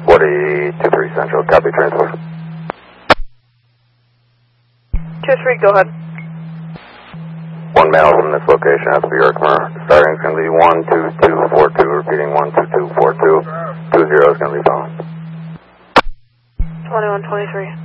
4023 Central, copy transport. 2-3, go ahead. 1 male from this location has to be Herkimer. Starting is going to be 12242, repeating 12242. 20 is going to be found. 2123.